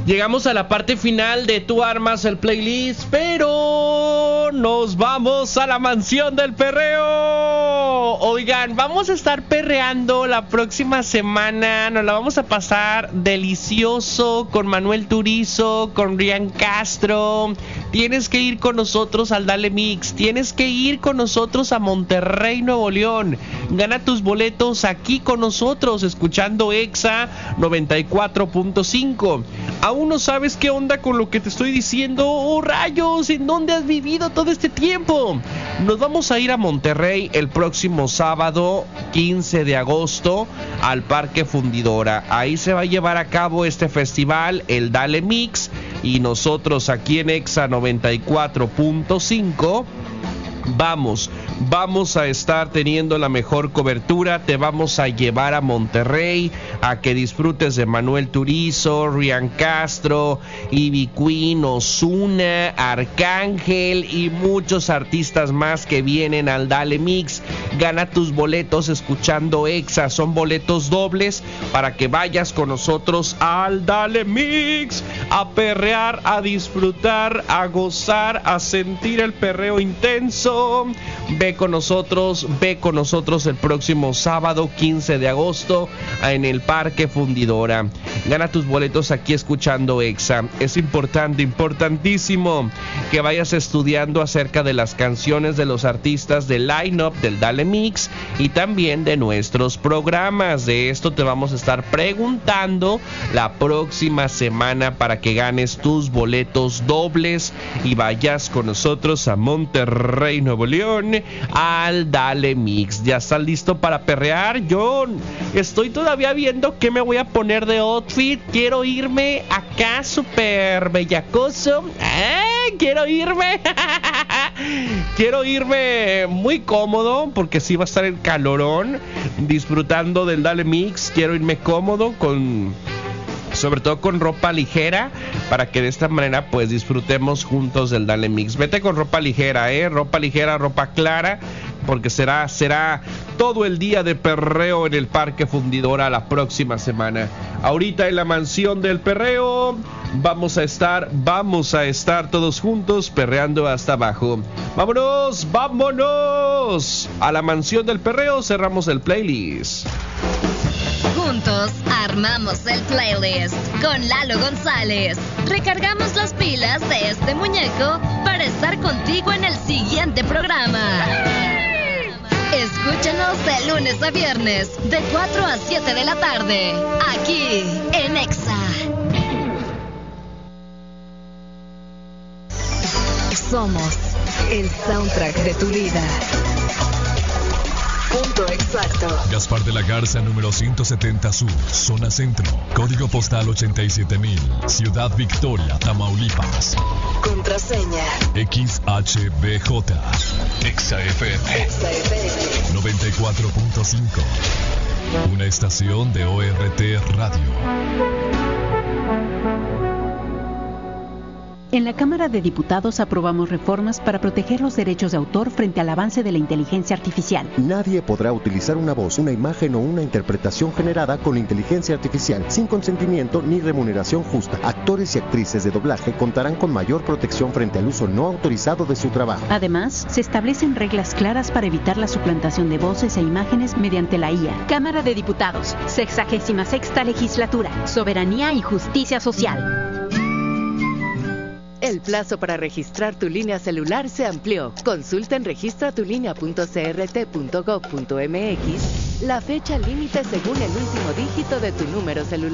Llegamos a la parte final de Tú Armas el Playlist, pero nos vamos a la mansión del perreo. Oigan, vamos a estar perreando la próxima semana. Nos la vamos a pasar delicioso con Manuel Turizo, con Ryan Castro. Tienes que ir con nosotros al Dale Mix. Tienes que ir con nosotros a Monterrey, Nuevo León. Gana tus boletos aquí con nosotros, escuchando Exa 94.5. ¿Aún no sabes qué onda con lo que te estoy diciendo? ¡Oh, rayos! ¿En dónde has vivido todo este tiempo? Nos vamos a ir a Monterrey el próximo sábado 15 de agosto al Parque Fundidora. Ahí se va a llevar a cabo este festival, el Dale Mix, y nosotros aquí en Exa 94.5 Vamos a estar teniendo la mejor cobertura. Te vamos a llevar a Monterrey a que disfrutes de Manuel Turizo, Ryan Castro, Ivy Queen, Ozuna, Arcángel y muchos artistas más que vienen al Dale Mix. Gana tus boletos escuchando Exa. Son boletos dobles para que vayas con nosotros al Dale Mix a perrear, a disfrutar, a gozar, a sentir el perreo intenso. Ve con nosotros el próximo sábado 15 de agosto en el Parque Fundidora. Gana tus boletos aquí escuchando Exa. Es importantísimo que vayas estudiando acerca de las canciones de los artistas del line-up del Dale Mix y también de nuestros programas. De esto te vamos a estar preguntando la próxima semana para que ganes tus boletos dobles y vayas con nosotros a Monterrey, Nuevo León, al Dale Mix. ¿Ya estás listo para perrear? Yo estoy todavía viendo qué me voy a poner de outfit. Quiero irme acá súper bellacoso. Quiero irme muy cómodo, porque sí va a estar el calorón, disfrutando del Dale Mix. Quiero irme cómodo sobre todo con ropa ligera, para que de esta manera pues disfrutemos juntos del Dale Mix. Vete con ropa ligera, ropa ligera, ropa clara, porque será todo el día de perreo en el Parque Fundidora la próxima semana. Ahorita en la mansión del perreo vamos a estar todos juntos perreando hasta abajo. ¡Vámonos a la mansión del perreo! Cerramos el playlist. Juntos armamos el playlist con Lalo González. Recargamos las pilas de este muñeco para estar contigo en el siguiente programa. Escúchanos de lunes a viernes, de 4 a 7 de la tarde, aquí en Exa. Somos el soundtrack de tu vida. Punto exacto. Gaspar de la Garza, número 170 Sur, zona centro. Código postal 87,000. Ciudad Victoria, Tamaulipas. Contraseña XHBJ. XFM 94.5. Una estación de ORT Radio. En la Cámara de Diputados aprobamos reformas para proteger los derechos de autor frente al avance de la inteligencia artificial. Nadie podrá utilizar una voz, una imagen o una interpretación generada con inteligencia artificial sin consentimiento ni remuneración justa. Actores y actrices de doblaje contarán con mayor protección frente al uso no autorizado de su trabajo. Además, se establecen reglas claras para evitar la suplantación de voces e imágenes mediante la IA. Cámara de Diputados, 66ª Legislatura, Soberanía y Justicia Social. El plazo para registrar tu línea celular se amplió. Consulta en registratulinea.crt.gov.mx la fecha límite según el último dígito de tu número celular.